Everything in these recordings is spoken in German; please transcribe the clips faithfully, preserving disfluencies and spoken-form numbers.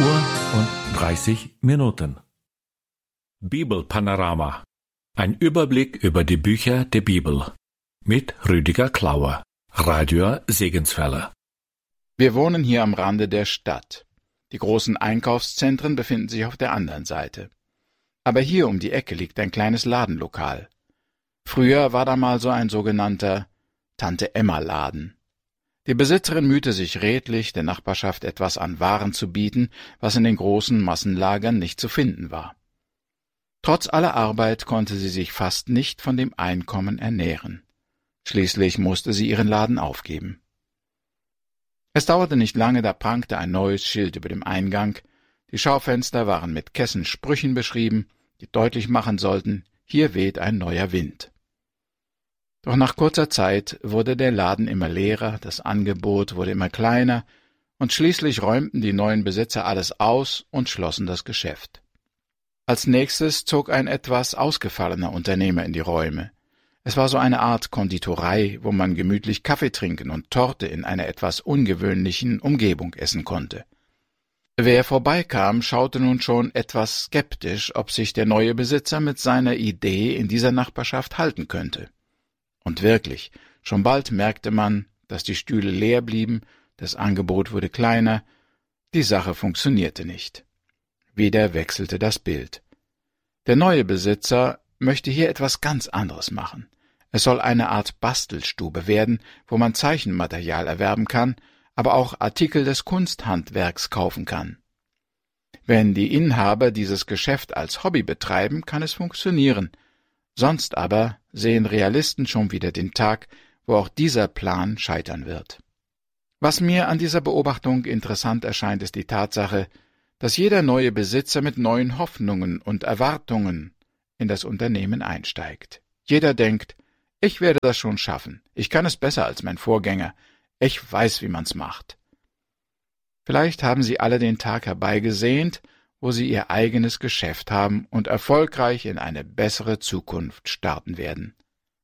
Uhr und dreißig Minuten. Bibelpanorama. Ein Überblick über die Bücher der Bibel. Mit Rüdiger Klauer, Radio Segenswelle. Wir wohnen hier am Rande der Stadt. Die großen Einkaufszentren befinden sich auf der anderen Seite. Aber hier um die Ecke liegt ein kleines Ladenlokal. Früher war da mal so ein sogenannter Tante-Emma-Laden. Die Besitzerin mühte sich redlich, der Nachbarschaft etwas an Waren zu bieten, was in den großen Massenlagern nicht zu finden war. Trotz aller Arbeit konnte sie sich fast nicht von dem Einkommen ernähren. Schließlich musste sie ihren Laden aufgeben. Es dauerte nicht lange, da prangte ein neues Schild über dem Eingang. Die Schaufenster waren mit kessen Sprüchen beschrieben, die deutlich machen sollten, hier weht ein neuer Wind. Doch nach kurzer Zeit wurde der Laden immer leerer, das Angebot wurde immer kleiner, und schließlich räumten die neuen Besitzer alles aus und schlossen das Geschäft. Als nächstes zog ein etwas ausgefallener Unternehmer in die Räume. Es war so eine Art Konditorei, wo man gemütlich Kaffee trinken und Torte in einer etwas ungewöhnlichen Umgebung essen konnte. Wer vorbeikam, schaute nun schon etwas skeptisch, ob sich der neue Besitzer mit seiner Idee in dieser Nachbarschaft halten könnte. Und wirklich, schon bald merkte man, dass die Stühle leer blieben, das Angebot wurde kleiner, die Sache funktionierte nicht. Wieder wechselte das Bild. Der neue Besitzer möchte hier etwas ganz anderes machen. Es soll eine Art Bastelstube werden, wo man Zeichenmaterial erwerben kann, aber auch Artikel des Kunsthandwerks kaufen kann. Wenn die Inhaber dieses Geschäft als Hobby betreiben, kann es funktionieren. Sonst aber sehen Realisten schon wieder den Tag, wo auch dieser Plan scheitern wird. Was mir an dieser Beobachtung interessant erscheint, ist die Tatsache, dass jeder neue Besitzer mit neuen Hoffnungen und Erwartungen in das Unternehmen einsteigt. Jeder denkt, ich werde das schon schaffen, ich kann es besser als mein Vorgänger, ich weiß, wie man's macht. Vielleicht haben Sie alle den Tag herbeigesehnt, wo sie ihr eigenes Geschäft haben und erfolgreich in eine bessere Zukunft starten werden.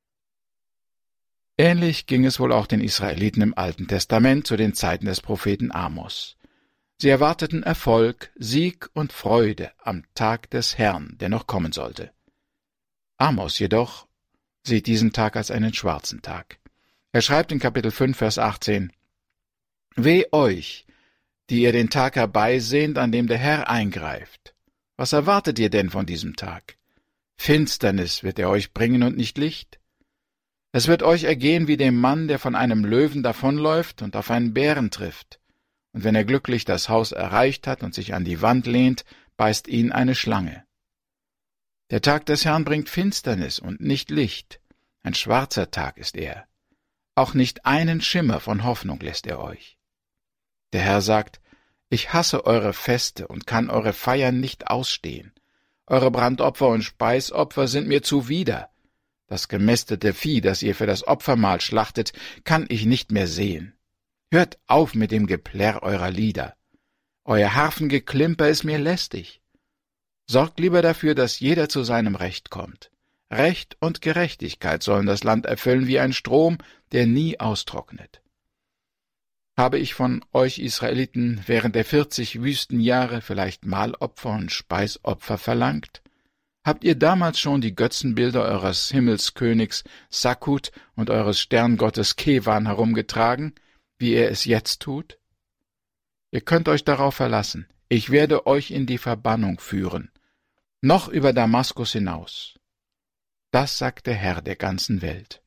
Ähnlich ging es wohl auch den Israeliten im Alten Testament zu den Zeiten des Propheten Amos. Sie erwarteten Erfolg, Sieg und Freude am Tag des Herrn, der noch kommen sollte. Amos jedoch sieht diesen Tag als einen schwarzen Tag. Er schreibt in Kapitel fünf, Vers achtzehn, »Weh euch, die ihr den Tag herbeisehnt, an dem der Herr eingreift. Was erwartet ihr denn von diesem Tag? Finsternis wird er euch bringen und nicht Licht. Es wird euch ergehen wie dem Mann, der von einem Löwen davonläuft und auf einen Bären trifft. Und wenn er glücklich das Haus erreicht hat und sich an die Wand lehnt, beißt ihn eine Schlange. Der Tag des Herrn bringt Finsternis und nicht Licht. Ein schwarzer Tag ist er. Auch nicht einen Schimmer von Hoffnung lässt er euch. Der Herr sagt, ich hasse eure Feste und kann eure Feiern nicht ausstehen. Eure Brandopfer und Speisopfer sind mir zuwider. Das gemästete Vieh, das ihr für das Opfermahl schlachtet, kann ich nicht mehr sehen. Hört auf mit dem Geplärr eurer Lieder. Euer Harfengeklimper ist mir lästig. Sorgt lieber dafür, dass jeder zu seinem Recht kommt. Recht und Gerechtigkeit sollen das Land erfüllen wie ein Strom, der nie austrocknet. Habe ich von euch Israeliten während der vierzig Wüstenjahre vielleicht Mahlopfer und Speisopfer verlangt? Habt ihr damals schon die Götzenbilder eures Himmelskönigs Sakut und eures Sterngottes Kewan herumgetragen, wie er es jetzt tut? Ihr könnt euch darauf verlassen, ich werde euch in die Verbannung führen, noch über Damaskus hinaus. Das sagt der Herr der ganzen Welt.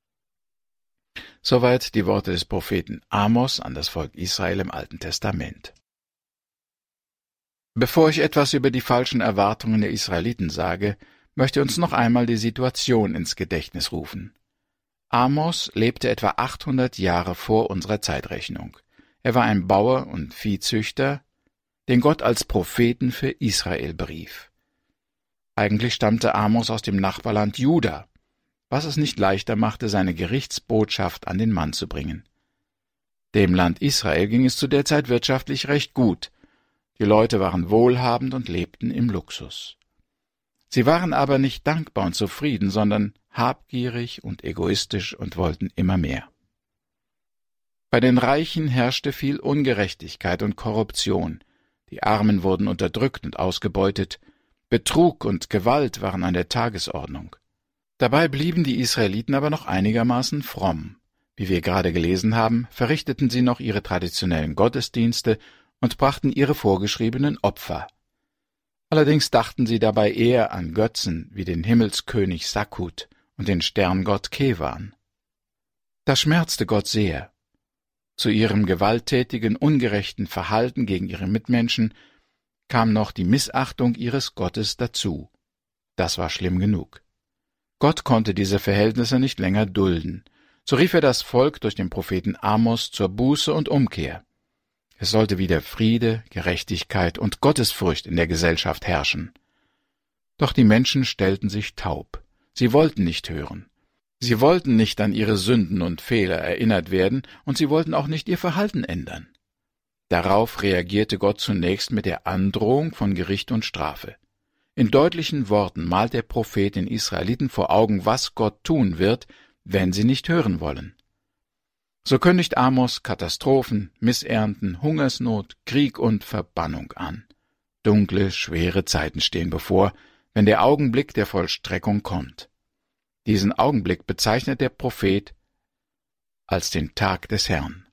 Soweit die Worte des Propheten Amos an das Volk Israel im Alten Testament. Bevor ich etwas über die falschen Erwartungen der Israeliten sage, möchte uns noch einmal die Situation ins Gedächtnis rufen. Amos lebte etwa achthundert Jahre vor unserer Zeitrechnung. Er war ein Bauer und Viehzüchter, den Gott als Propheten für Israel berief. Eigentlich stammte Amos aus dem Nachbarland Juda, was es nicht leichter machte, seine Gerichtsbotschaft an den Mann zu bringen. Dem Land Israel ging es zu der Zeit wirtschaftlich recht gut. Die Leute waren wohlhabend und lebten im Luxus. Sie waren aber nicht dankbar und zufrieden, sondern habgierig und egoistisch und wollten immer mehr. Bei den Reichen herrschte viel Ungerechtigkeit und Korruption. Die Armen wurden unterdrückt und ausgebeutet, Betrug und Gewalt waren an der Tagesordnung. Dabei blieben die Israeliten aber noch einigermaßen fromm. Wie wir gerade gelesen haben, verrichteten sie noch ihre traditionellen Gottesdienste und brachten ihre vorgeschriebenen Opfer. Allerdings dachten sie dabei eher an Götzen wie den Himmelskönig Sakkut und den Sterngott Kewan. Das schmerzte Gott sehr. Zu ihrem gewalttätigen, ungerechten Verhalten gegen ihre Mitmenschen kam noch die Missachtung ihres Gottes dazu. Das war schlimm genug. Gott konnte diese Verhältnisse nicht länger dulden. So rief er das Volk durch den Propheten Amos zur Buße und Umkehr. Es sollte wieder Friede, Gerechtigkeit und Gottesfurcht in der Gesellschaft herrschen. Doch die Menschen stellten sich taub. Sie wollten nicht hören. Sie wollten nicht an ihre Sünden und Fehler erinnert werden, und sie wollten auch nicht ihr Verhalten ändern. Darauf reagierte Gott zunächst mit der Androhung von Gericht und Strafe. In deutlichen Worten malt der Prophet den Israeliten vor Augen, was Gott tun wird, wenn sie nicht hören wollen. So kündigt Amos Katastrophen, Missernten, Hungersnot, Krieg und Verbannung an. Dunkle, schwere Zeiten stehen bevor, wenn der Augenblick der Vollstreckung kommt. Diesen Augenblick bezeichnet der Prophet als den Tag des Herrn.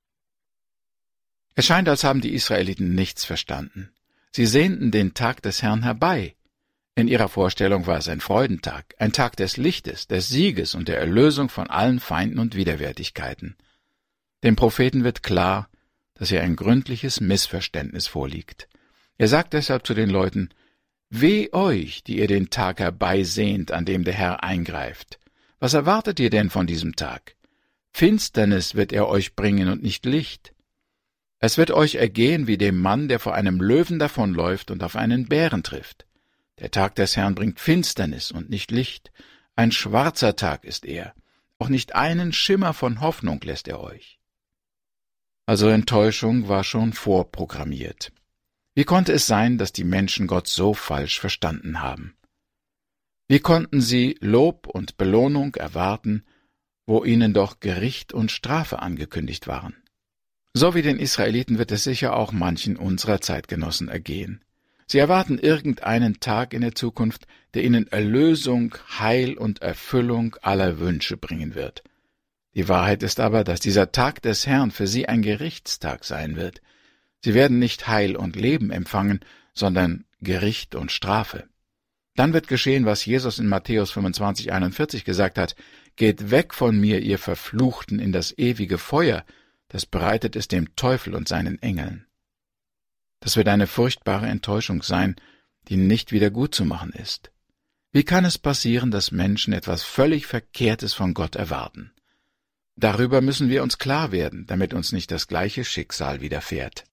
Es scheint, als haben die Israeliten nichts verstanden. Sie sehnten den Tag des Herrn herbei. In ihrer Vorstellung war es ein Freudentag, ein Tag des Lichtes, des Sieges und der Erlösung von allen Feinden und Widerwärtigkeiten. Dem Propheten wird klar, dass hier ein gründliches Missverständnis vorliegt. Er sagt deshalb zu den Leuten: Weh euch, die ihr den Tag herbeisehnt, an dem der Herr eingreift. Was erwartet ihr denn von diesem Tag? Finsternis wird er euch bringen und nicht Licht. Es wird euch ergehen wie dem Mann, der vor einem Löwen davonläuft und auf einen Bären trifft. Der Tag des Herrn bringt Finsternis und nicht Licht. Ein schwarzer Tag ist er. Auch nicht einen Schimmer von Hoffnung lässt er euch. Also Enttäuschung war schon vorprogrammiert. Wie konnte es sein, dass die Menschen Gott so falsch verstanden haben? Wie konnten sie Lob und Belohnung erwarten, wo ihnen doch Gericht und Strafe angekündigt waren? So wie den Israeliten wird es sicher auch manchen unserer Zeitgenossen ergehen. Sie erwarten irgendeinen Tag in der Zukunft, der ihnen Erlösung, Heil und Erfüllung aller Wünsche bringen wird. Die Wahrheit ist aber, dass dieser Tag des Herrn für sie ein Gerichtstag sein wird. Sie werden nicht Heil und Leben empfangen, sondern Gericht und Strafe. Dann wird geschehen, was Jesus in Matthäus fünfundzwanzig, einundvierzig gesagt hat: Geht weg von mir, ihr Verfluchten, in das ewige Feuer, das bereitet ist dem Teufel und seinen Engeln. Das wird eine furchtbare Enttäuschung sein, die nicht wieder gutzumachen ist. Wie kann es passieren, dass Menschen etwas völlig Verkehrtes von Gott erwarten? Darüber müssen wir uns klar werden, damit uns nicht das gleiche Schicksal widerfährt.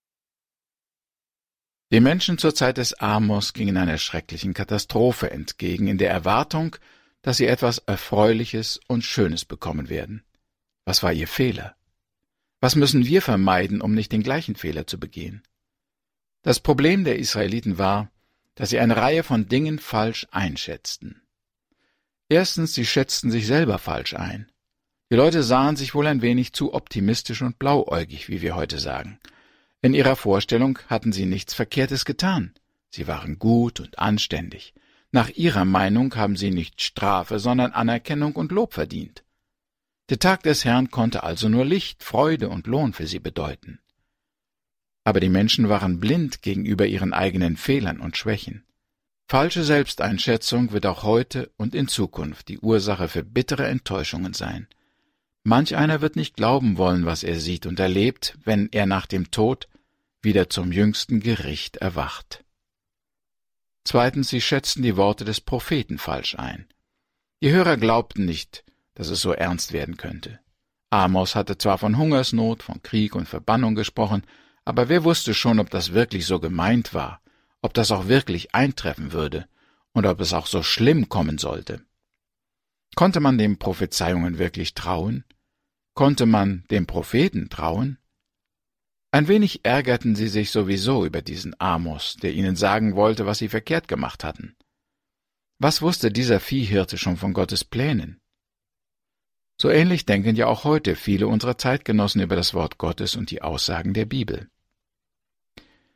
Die Menschen zur Zeit des Amos gingen einer schrecklichen Katastrophe entgegen, in der Erwartung, dass sie etwas Erfreuliches und Schönes bekommen werden. Was war ihr Fehler? Was müssen wir vermeiden, um nicht den gleichen Fehler zu begehen? Das Problem der Israeliten war, dass sie eine Reihe von Dingen falsch einschätzten. Erstens, sie schätzten sich selber falsch ein. Die Leute sahen sich wohl ein wenig zu optimistisch und blauäugig, wie wir heute sagen. In ihrer Vorstellung hatten sie nichts Verkehrtes getan. Sie waren gut und anständig. Nach ihrer Meinung haben sie nicht Strafe, sondern Anerkennung und Lob verdient. Der Tag des Herrn konnte also nur Licht, Freude und Lohn für sie bedeuten. Aber die Menschen waren blind gegenüber ihren eigenen Fehlern und Schwächen. Falsche Selbsteinschätzung wird auch heute und in Zukunft die Ursache für bittere Enttäuschungen sein. Manch einer wird nicht glauben wollen, was er sieht und erlebt, wenn er nach dem Tod wieder zum jüngsten Gericht erwacht. Zweitens, sie schätzten die Worte des Propheten falsch ein. Die Hörer glaubten nicht, dass es so ernst werden könnte. Amos hatte zwar von Hungersnot, von Krieg und Verbannung gesprochen, aber wer wusste schon, ob das wirklich so gemeint war, ob das auch wirklich eintreffen würde und ob es auch so schlimm kommen sollte. Konnte man den Prophezeiungen wirklich trauen? Konnte man dem Propheten trauen? Ein wenig ärgerten sie sich sowieso über diesen Amos, der ihnen sagen wollte, was sie verkehrt gemacht hatten. Was wusste dieser Viehhirte schon von Gottes Plänen? So ähnlich denken ja auch heute viele unserer Zeitgenossen über das Wort Gottes und die Aussagen der Bibel.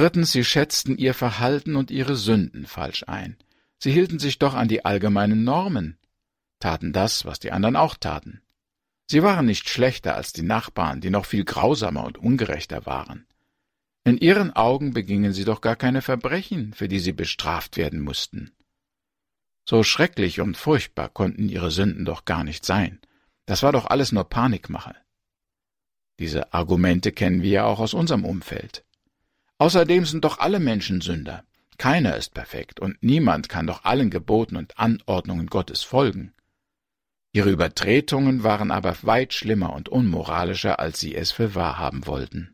Drittens, sie schätzten ihr Verhalten und ihre Sünden falsch ein. Sie hielten sich doch an die allgemeinen Normen, taten das, was die anderen auch taten. Sie waren nicht schlechter als die Nachbarn, die noch viel grausamer und ungerechter waren. In ihren Augen begingen sie doch gar keine Verbrechen, für die sie bestraft werden mussten. So schrecklich und furchtbar konnten ihre Sünden doch gar nicht sein. Das war doch alles nur Panikmache. Diese Argumente kennen wir ja auch aus unserem Umfeld. Außerdem sind doch alle Menschen Sünder. Keiner ist perfekt und niemand kann doch allen Geboten und Anordnungen Gottes folgen. Ihre Übertretungen waren aber weit schlimmer und unmoralischer, als sie es für wahr haben wollten.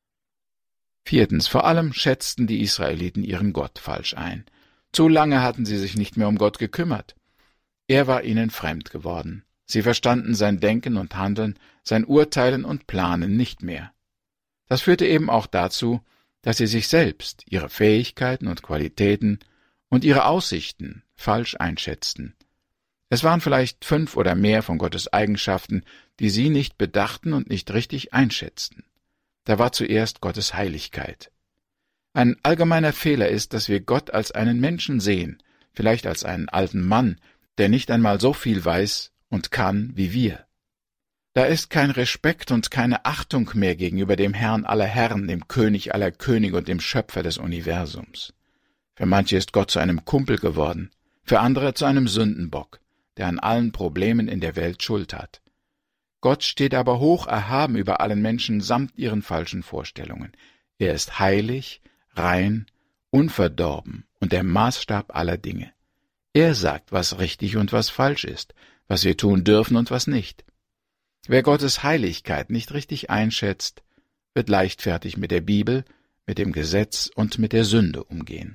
Viertens, vor allem schätzten die Israeliten ihren Gott falsch ein. Zu lange hatten sie sich nicht mehr um Gott gekümmert. Er war ihnen fremd geworden. Sie verstanden sein Denken und Handeln, sein Urteilen und Planen nicht mehr. Das führte eben auch dazu, dass sie sich selbst, ihre Fähigkeiten und Qualitäten und ihre Aussichten falsch einschätzten. Es waren vielleicht fünf oder mehr von Gottes Eigenschaften, die sie nicht bedachten und nicht richtig einschätzten. Da war zuerst Gottes Heiligkeit. Ein allgemeiner Fehler ist, dass wir Gott als einen Menschen sehen, vielleicht als einen alten Mann, der nicht einmal so viel weiß und kann wie wir. Da ist kein Respekt und keine Achtung mehr gegenüber dem Herrn aller Herren, dem König aller Könige und dem Schöpfer des Universums. Für manche ist Gott zu einem Kumpel geworden, für andere zu einem Sündenbock, der an allen Problemen in der Welt Schuld hat. Gott steht aber hoch erhaben über allen Menschen samt ihren falschen Vorstellungen. Er ist heilig, rein, unverdorben und der Maßstab aller Dinge. Er sagt, was richtig und was falsch ist, was wir tun dürfen und was nicht. Wer Gottes Heiligkeit nicht richtig einschätzt, wird leichtfertig mit der Bibel, mit dem Gesetz und mit der Sünde umgehen.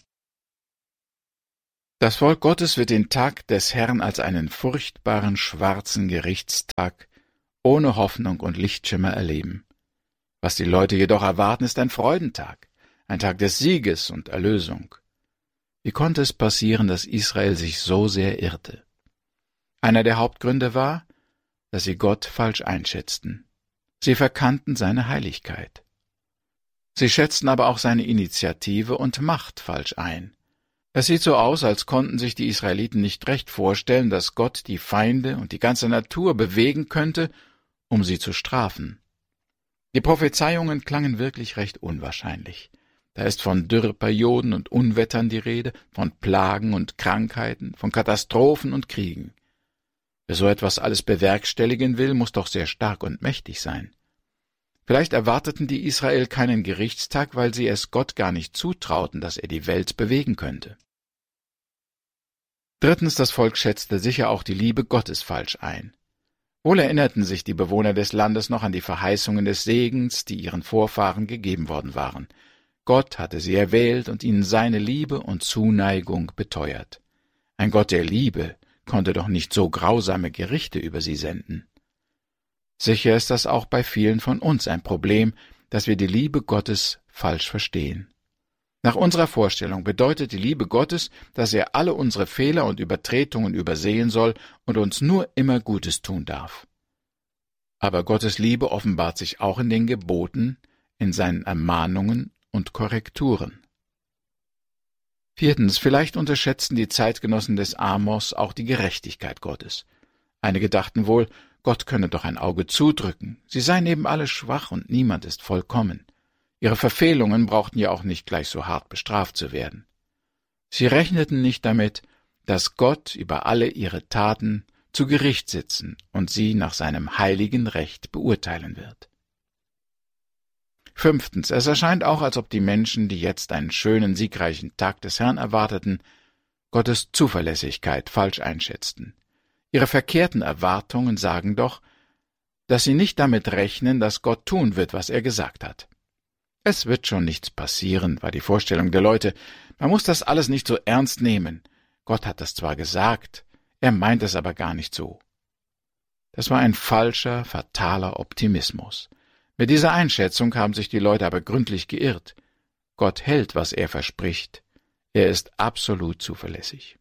Das Volk Gottes wird den Tag des Herrn als einen furchtbaren, schwarzen Gerichtstag ohne Hoffnung und Lichtschimmer erleben. Was die Leute jedoch erwarten, ist ein Freudentag, ein Tag des Sieges und Erlösung. Wie konnte es passieren, dass Israel sich so sehr irrte? Einer der Hauptgründe war, dass sie Gott falsch einschätzten. Sie verkannten seine Heiligkeit. Sie schätzten aber auch seine Initiative und Macht falsch ein. Es sieht so aus, als konnten sich die Israeliten nicht recht vorstellen, dass Gott die Feinde und die ganze Natur bewegen könnte, um sie zu strafen. Die Prophezeiungen klangen wirklich recht unwahrscheinlich. Da ist von Dürreperioden und Unwettern die Rede, von Plagen und Krankheiten, von Katastrophen und Kriegen. Wer so etwas alles bewerkstelligen will, muss doch sehr stark und mächtig sein. Vielleicht erwarteten die Israel keinen Gerichtstag, weil sie es Gott gar nicht zutrauten, dass er die Welt bewegen könnte. Drittens, das Volk schätzte sicher auch die Liebe Gottes falsch ein. Wohl erinnerten sich die Bewohner des Landes noch an die Verheißungen des Segens, die ihren Vorfahren gegeben worden waren. Gott hatte sie erwählt und ihnen seine Liebe und Zuneigung beteuert. Ein Gott der Liebe konnte doch nicht so grausame Gerichte über sie senden. Sicher ist das auch bei vielen von uns ein Problem, dass wir die Liebe Gottes falsch verstehen. Nach unserer Vorstellung bedeutet die Liebe Gottes, dass er alle unsere Fehler und Übertretungen übersehen soll und uns nur immer Gutes tun darf. Aber Gottes Liebe offenbart sich auch in den Geboten, in seinen Ermahnungen und Korrekturen. Viertens, vielleicht unterschätzten die Zeitgenossen des Amos auch die Gerechtigkeit Gottes. Einige dachten wohl, Gott könne doch ein Auge zudrücken, sie seien eben alle schwach und niemand ist vollkommen. Ihre Verfehlungen brauchten ja auch nicht gleich so hart bestraft zu werden. Sie rechneten nicht damit, dass Gott über alle ihre Taten zu Gericht sitzen und sie nach seinem heiligen Recht beurteilen wird. Fünftens, es erscheint auch, als ob die Menschen, die jetzt einen schönen, siegreichen Tag des Herrn erwarteten, Gottes Zuverlässigkeit falsch einschätzten. Ihre verkehrten Erwartungen sagen doch, dass sie nicht damit rechnen, dass Gott tun wird, was er gesagt hat. Es wird schon nichts passieren, war die Vorstellung der Leute. Man muss das alles nicht so ernst nehmen. Gott hat das zwar gesagt, er meint es aber gar nicht so. Das war ein falscher, fataler Optimismus. Mit dieser Einschätzung haben sich die Leute aber gründlich geirrt. Gott hält, was er verspricht. Er ist absolut zuverlässig.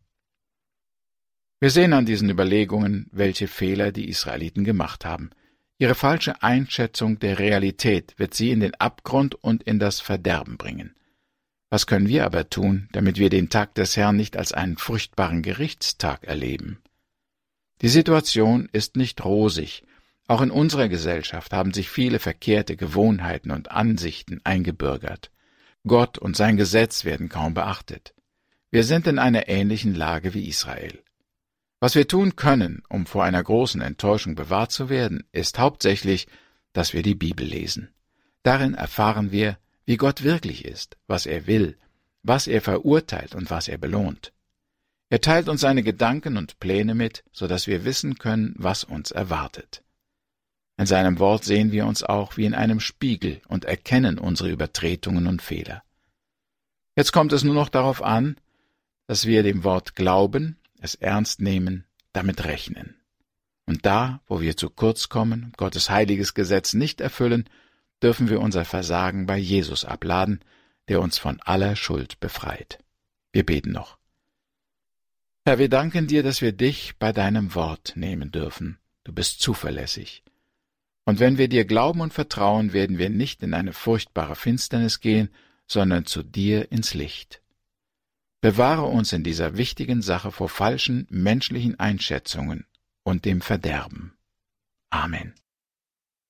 Wir sehen an diesen Überlegungen, welche Fehler die Israeliten gemacht haben. Ihre falsche Einschätzung der Realität wird sie in den Abgrund und in das Verderben bringen. Was können wir aber tun, damit wir den Tag des Herrn nicht als einen furchtbaren Gerichtstag erleben? Die Situation ist nicht rosig. Auch in unserer Gesellschaft haben sich viele verkehrte Gewohnheiten und Ansichten eingebürgert. Gott und sein Gesetz werden kaum beachtet. Wir sind in einer ähnlichen Lage wie Israel. Was wir tun können, um vor einer großen Enttäuschung bewahrt zu werden, ist hauptsächlich, dass wir die Bibel lesen. Darin erfahren wir, wie Gott wirklich ist, was er will, was er verurteilt und was er belohnt. Er teilt uns seine Gedanken und Pläne mit, so dass wir wissen können, was uns erwartet. In seinem Wort sehen wir uns auch wie in einem Spiegel und erkennen unsere Übertretungen und Fehler. Jetzt kommt es nur noch darauf an, dass wir dem Wort glauben, es ernst nehmen, damit rechnen. Und da, wo wir zu kurz kommen und Gottes heiliges Gesetz nicht erfüllen, dürfen wir unser Versagen bei Jesus abladen, der uns von aller Schuld befreit. Wir beten noch. Herr, wir danken dir, dass wir dich bei deinem Wort nehmen dürfen. Du bist zuverlässig. Und wenn wir dir glauben und vertrauen, werden wir nicht in eine furchtbare Finsternis gehen, sondern zu dir ins Licht. Bewahre uns in dieser wichtigen Sache vor falschen menschlichen Einschätzungen und dem Verderben. Amen.